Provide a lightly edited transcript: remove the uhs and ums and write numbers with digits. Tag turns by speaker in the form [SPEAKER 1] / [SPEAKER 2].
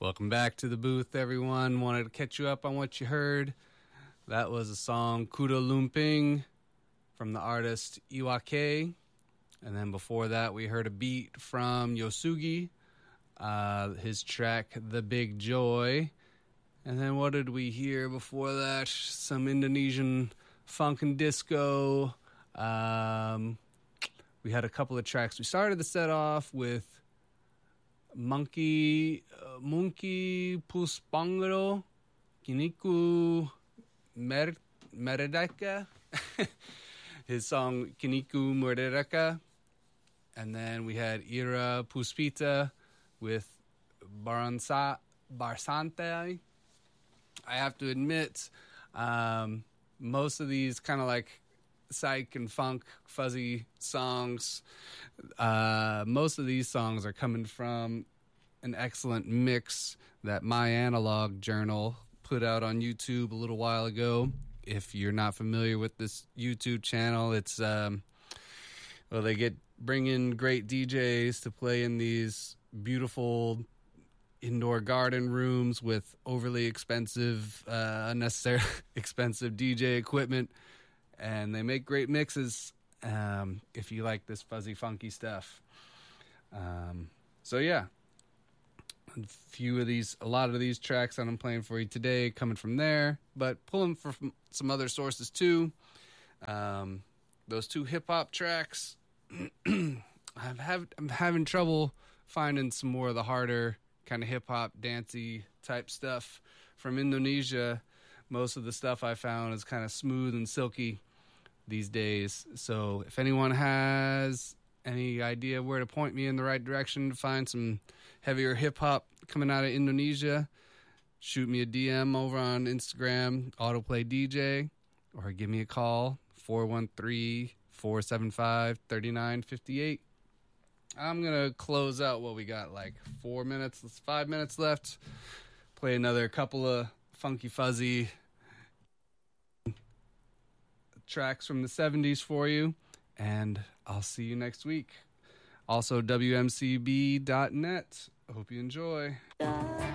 [SPEAKER 1] Welcome back to the booth, everyone. Wanted to catch you up on what you heard. That was a song, Kuda Lumping, from the artist Iwake. And then before that, we heard a beat from Yosugi, his track, The Big Joy. And then what did we hear before that? Some Indonesian funk and disco. We had a couple of tracks. We started the set off with Monkey Puspangro, Kiniku Merdeka, his song Kiniku Merdeka. And then we had Ira Puspita with Barsante. I have to admit, most of these kind of like psych and funk fuzzy songs, most of these songs are coming from an excellent mix that My Analog Journal put out on YouTube a little while ago. If you're not familiar with this YouTube channel, it's they bring in great DJs to play in these beautiful indoor garden rooms with overly expensive, unnecessary expensive DJ equipment. And they make great mixes if you like this fuzzy, funky stuff. So yeah, a lot of these tracks that I'm playing for you today coming from there, but pulling from some other sources too. Those two hip hop tracks, I'm having trouble finding some more of the harder kind of hip hop, dancey type stuff from Indonesia. Most of the stuff I found is kind of smooth and silky these days. So if anyone has any idea where to point me in the right direction to find some heavier hip hop coming out of Indonesia, shoot me a DM over on Instagram, Autoplay DJ, or give me a call, 413-475-3958. I'm going to close out what we got, like 5 minutes left. Play another couple of funky fuzzy tracks from the 70s for you, and I'll see you next week. Also, WMCB.net. I hope you enjoy.